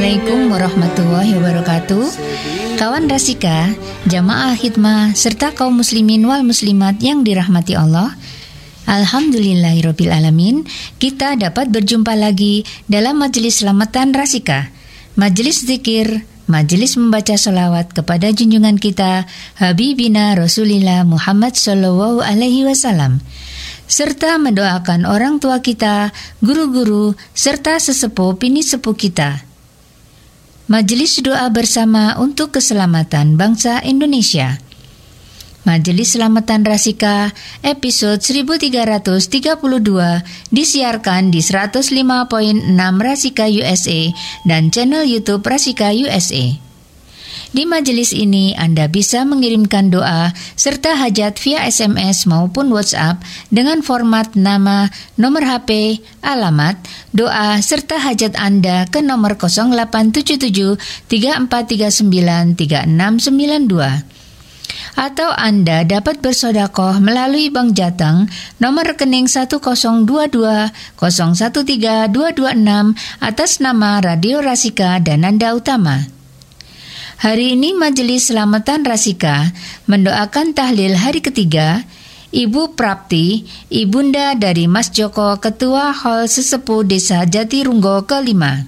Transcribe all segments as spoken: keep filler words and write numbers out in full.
Assalamualaikum warahmatullahi wabarakatuh. Kawan Rasika, jamaah khidmah serta kaum muslimin wal muslimat yang dirahmati Allah, alhamdulillahirabbil alamin, kita dapat berjumpa lagi dalam majelis selamatan Rasika, majelis zikir, majelis membaca sholawat kepada junjungan kita Habibina Rasulillah Muhammad Sallallahu Alaihi Wasallam, serta mendoakan orang tua kita, guru-guru, serta sesepuh bini sepuh kita. Majelis doa bersama untuk keselamatan bangsa Indonesia. Majelis Selamatan Rasika episode seribu tiga ratus tiga puluh dua disiarkan di seratus lima koma enam Rasika U S A dan channel YouTube Rasika U S A. Di majelis ini Anda bisa mengirimkan doa serta hajat via S M S maupun WhatsApp dengan format nama, nomor H P, alamat, doa serta hajat Anda ke nomor nol delapan tujuh tujuh tiga empat tiga sembilan tiga enam sembilan dua. Atau Anda dapat bersedekah melalui Bank Jateng nomor rekening satu nol dua dua nol satu tiga dua dua enam atas nama Radio Rasika dan Anda Utama. Hari ini Majelis Selamatan Rasika mendoakan tahlil hari ketiga Ibu Prapti, ibunda dari Mas Joko, Ketua Hall Sesepuh Desa Jatirunggo kelima.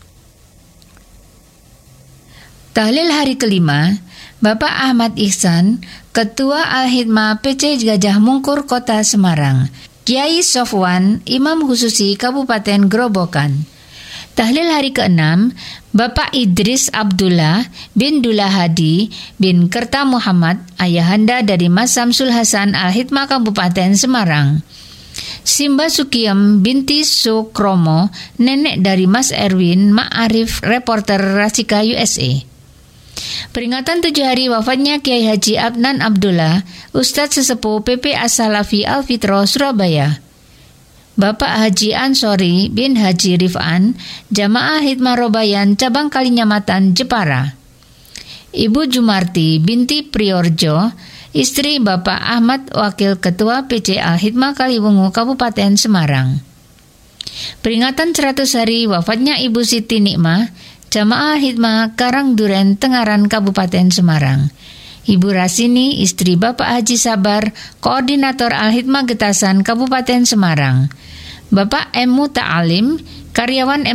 Tahlil hari kelima, Bapak Ahmad Ihsan, Ketua Al-Hidmah P C Gajah Mungkur Kota Semarang, Kiai Sofwan, Imam Khususi Kabupaten Grobogan. Tahlil hari keenam, Bapak Idris Abdullah bin Dullah Hadi bin Kerta Muhammad, ayahanda dari Mas Samsul Hasan Al-Hidmah Kabupaten Semarang. Simba Sukiem binti Sukromo, nenek dari Mas Erwin Ma'arif, reporter Rasika U S A. Peringatan tujuh hari wafatnya Kiai Haji Adnan Abdullah, Ustadz Sesepuh P P As-Salafi Al-Fitro Surabaya. Bapak Haji Ansori bin Haji Rifan, Jamaah Hidmah Robayan Cabang Kalinyamatan Jepara. Ibu Jumarti binti Priorjo, istri Bapak Ahmad Wakil Ketua P C Al-Hidmah Kaliwungu Kabupaten Semarang. Peringatan seratus hari wafatnya Ibu Siti Nikmah, Jamaah Hidmah Karangduren Tengaran Kabupaten Semarang. Ibu Rasini, istri Bapak Haji Sabar, Koordinator Al-Hidmah Getasan Kabupaten Semarang. Bapak M. Muta'alim, karyawan